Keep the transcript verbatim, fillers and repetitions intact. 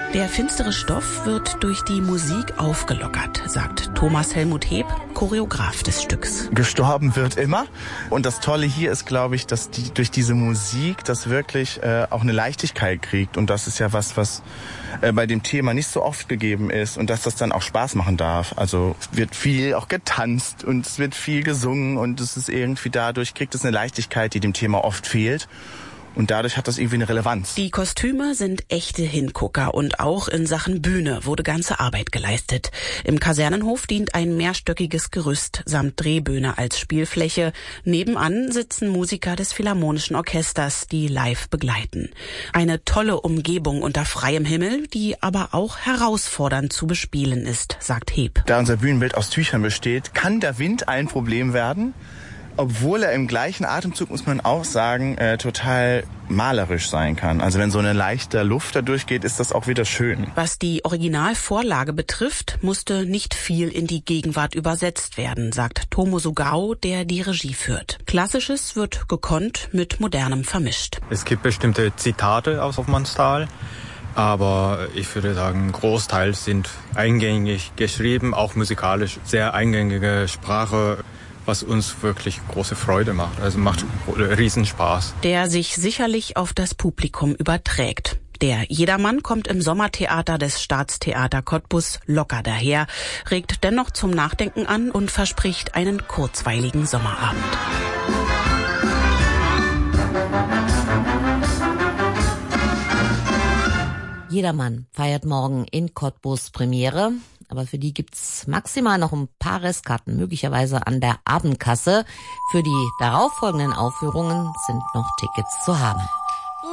Der finstere Stoff wird durch die Musik aufgelockert, sagt Thomas Helmut Heb, Choreograf des Stücks. Gestorben wird immer. Und das Tolle hier ist, glaube ich, dass die, durch diese Musik das wirklich äh, auch eine Leichtigkeit kriegt. Und das ist ja was, was äh, bei dem Thema nicht so oft gegeben ist. Und dass das dann auch Spaß machen darf. Also wird viel auch getanzt und es wird viel gesungen. Und es ist irgendwie dadurch, kriegt es eine Leichtigkeit, die dem Thema oft fehlt. Und dadurch hat das irgendwie eine Relevanz. Die Kostüme sind echte Hingucker und auch in Sachen Bühne wurde ganze Arbeit geleistet. Im Kasernenhof dient ein mehrstöckiges Gerüst samt Drehbühne als Spielfläche. Nebenan sitzen Musiker des Philharmonischen Orchesters, die live begleiten. Eine tolle Umgebung unter freiem Himmel, die aber auch herausfordernd zu bespielen ist, sagt Heb. Da unser Bühnenbild aus Tüchern besteht, kann der Wind ein Problem werden. Obwohl er im gleichen Atemzug, muss man auch sagen, äh, total malerisch sein kann. Also wenn so eine leichte Luft da durchgeht, ist das auch wieder schön. Was die Originalvorlage betrifft, musste nicht viel in die Gegenwart übersetzt werden, sagt Tomo Sugao, der die Regie führt. Klassisches wird gekonnt mit Modernem vermischt. Es gibt bestimmte Zitate aus Hofmannsthal, aber ich würde sagen, Großteil sind eingängig geschrieben, auch musikalisch sehr eingängige Sprache, was uns wirklich große Freude macht. Also macht Riesenspaß. Der sich sicherlich auf das Publikum überträgt. Der Jedermann kommt im Sommertheater des Staatstheater Cottbus locker daher, regt dennoch zum Nachdenken an und verspricht einen kurzweiligen Sommerabend. Jedermann feiert morgen in Cottbus Premiere. Aber für die gibt's maximal noch ein paar Restkarten, möglicherweise an der Abendkasse. Für die darauffolgenden Aufführungen sind noch Tickets zu haben.